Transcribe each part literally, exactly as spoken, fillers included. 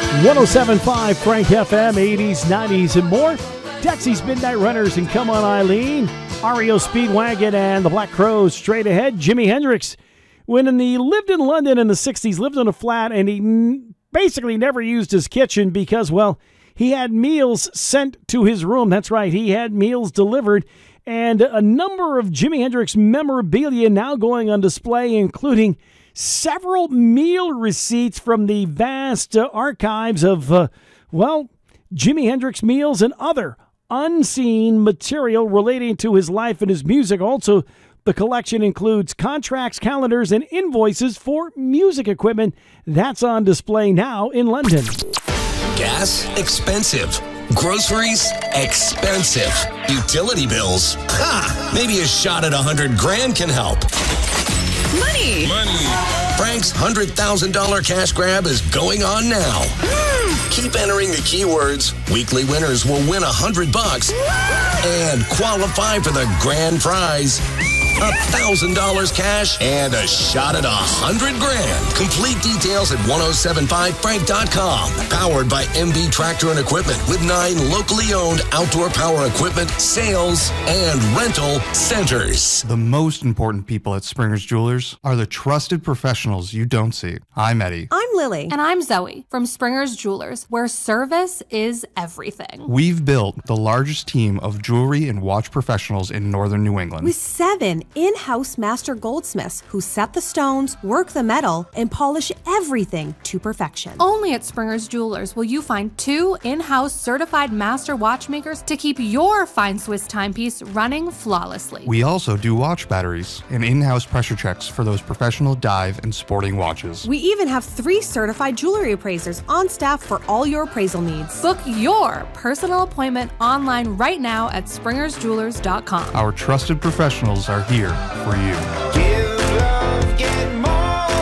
one oh seven point five Frank F M, eighties, nineties, and more. Dexy's Midnight Runners and Come On Eileen. R E O Speedwagon and the Black Crowes straight ahead. Jimi Hendrix, when he lived in London in the sixties, lived on a flat, and he basically never used his kitchen because, well, he had meals sent to his room. That's right, he had meals delivered. And a number of Jimi Hendrix memorabilia now going on display, including several meal receipts from the vast uh, archives of, uh, well, Jimi Hendrix meals and other unseen material relating to his life and his music. Also, the collection includes contracts, calendars, and invoices for music equipment. That's on display now in London. Gas? Expensive. Groceries? Expensive. Utility bills? Ha! Maybe a shot at a hundred grand can help. Money! Money! Frank's one hundred thousand dollars cash grab is going on now. Mm. Keep entering the keywords. Weekly winners will win one hundred bucks and qualify for the grand prize. one thousand dollars cash and a shot at a hundred grand. Complete details at ten seventy-five frank dot com. Powered by M B Tractor and Equipment with nine locally owned outdoor power equipment, sales, and rental centers. The most important people at Springer's Jewelers are the trusted professionals you don't see. I'm Eddie. I'm Lily. And I'm Zoe from Springer's Jewelers, where service is everything. We've built the largest team of jewelry and watch professionals in northern New England. With seven in-house master goldsmiths who set the stones, work the metal, and polish everything to perfection. Only at Springer's Jewelers will you find two in-house certified master watchmakers to keep your fine Swiss timepiece running flawlessly. We also do watch batteries and in-house pressure checks for those professional dive and sporting watches. We even have three certified jewelry appraisers on staff for all your appraisal needs. Book your personal appointment online right now at springers jewelers dot com. Our trusted professionals are here for you. Give love, get more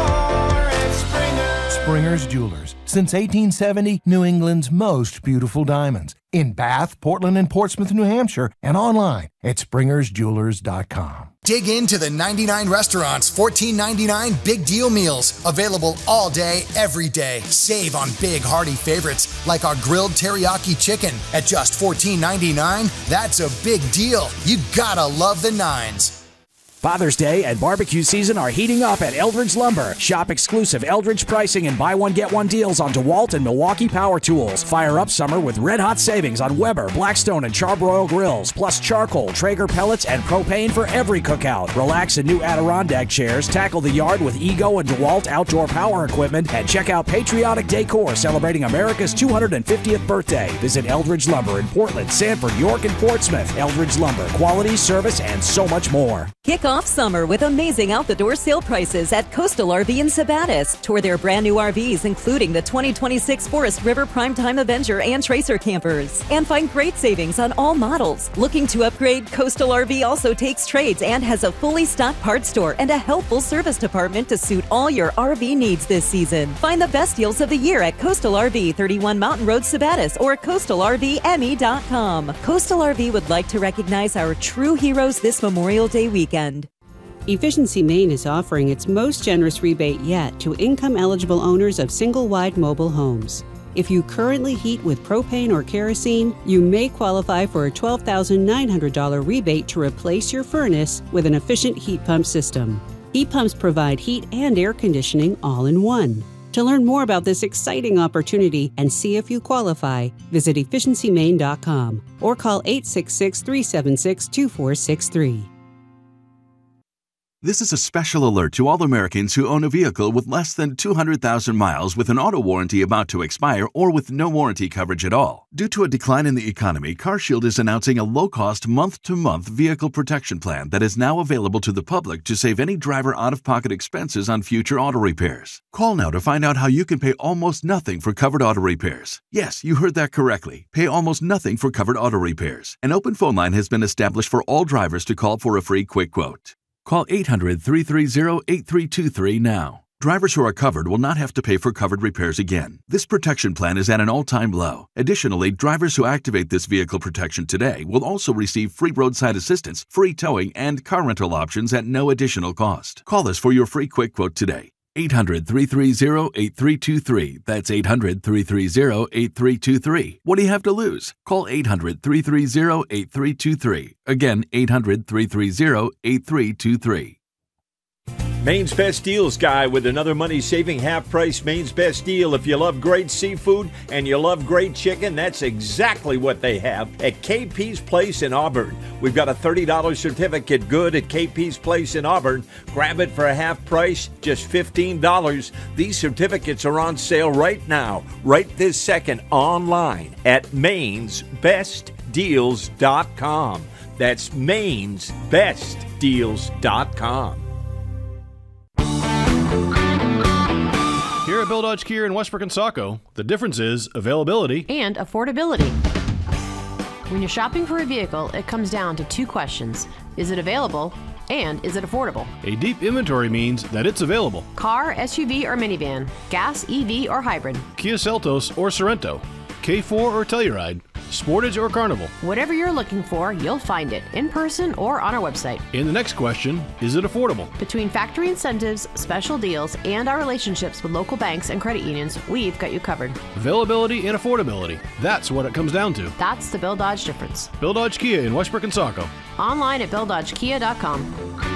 at Springer's. Springer's Jewelers. Since eighteen seventy, New England's most beautiful diamonds. In Bath, Portland, and Portsmouth, New Hampshire, and online at springers jewelers dot com. Dig into the ninety-nine Restaurants fourteen ninety-nine Big Deal Meals. Available all day, every day. Save on big, hearty favorites like our grilled teriyaki chicken at just fourteen ninety-nine. That's a big deal. You gotta love the nines. Father's Day and barbecue season are heating up at Eldridge Lumber. Shop exclusive Eldridge pricing and buy one get one deals on DeWalt and Milwaukee power tools. Fire up summer with red hot savings on Weber, Blackstone, and Charbroil grills, plus charcoal, Traeger pellets, and propane for every cookout. Relax in new Adirondack chairs, tackle the yard with Ego and DeWalt outdoor power equipment, and check out Patriotic Decor celebrating America's two hundred fiftieth birthday. Visit Eldridge Lumber in Portland, Sanford, York, and Portsmouth. Eldridge Lumber, quality, service, and so much more. Kick off summer with amazing out-the-door sale prices at Coastal R V in Sabattis. Tour their brand new R Vs, including the twenty twenty-six Forest River Primetime Avenger and Tracer campers. And find great savings on all models. Looking to upgrade? Coastal R V also takes trades and has a fully stocked parts store and a helpful service department to suit all your R V needs this season. Find the best deals of the year at Coastal R V, thirty-one Mountain Road, Sabattis, or coastal r v m e dot com. Coastal R V would like to recognize our true heroes this Memorial Day weekend. Efficiency Maine is offering its most generous rebate yet to income-eligible owners of single-wide mobile homes. If you currently heat with propane or kerosene, you may qualify for a twelve thousand nine hundred dollars rebate to replace your furnace with an efficient heat pump system. Heat pumps provide heat and air conditioning all in one. To learn more about this exciting opportunity and see if you qualify, visit efficiency maine dot com or call eight six six, three seven six, two four six three. This is a special alert to all Americans who own a vehicle with less than two hundred thousand miles with an auto warranty about to expire or with no warranty coverage at all. Due to a decline in the economy, CarShield is announcing a low-cost month-to-month vehicle protection plan that is now available to the public to save any driver out-of-pocket expenses on future auto repairs. Call now to find out how you can pay almost nothing for covered auto repairs. Yes, you heard that correctly. Pay almost nothing for covered auto repairs. An open phone line has been established for all drivers to call for a free quick quote. Call eight hundred, three three zero, eight three two three now. Drivers who are covered will not have to pay for covered repairs again. This protection plan is at an all-time low. Additionally, drivers who activate this vehicle protection today will also receive free roadside assistance, free towing, and car rental options at no additional cost. Call us for your free quick quote today. eight hundred, three three zero, eight three two three. That's eight hundred, three three zero, eight three two three. What do you have to lose? Call eight hundred, three three zero, eight three two three. Again, eight hundred, three three zero, eight three two three. Maine's Best Deals guy with another money-saving half-price Maine's Best Deal. If you love great seafood and you love great chicken, that's exactly what they have at K P's Place in Auburn. We've got a thirty dollars certificate good at K P's Place in Auburn. Grab it for a half price, just fifteen dollars. These certificates are on sale right now, right this second, online at mains best deals dot com. That's mains best deals dot com. Here at Bill Dodge Kia in Westbrook and Saco, the difference is availability and affordability. When you're shopping for a vehicle, it comes down to two questions. Is it available? And is it affordable? A deep inventory means that it's available. Car, S U V, or minivan, gas, E V, or hybrid. Kia Seltos or Sorento, K four or Telluride, Sportage or Carnival. Whatever you're looking for, you'll find it in person or on our website. And the next question, is it affordable? Between factory incentives, special deals, and our relationships with local banks and credit unions, we've got you covered. Availability and affordability. That's what it comes down to. That's the Bill Dodge difference. Bill Dodge Kia in Westbrook and Saco. Online at bill dodge kia dot com.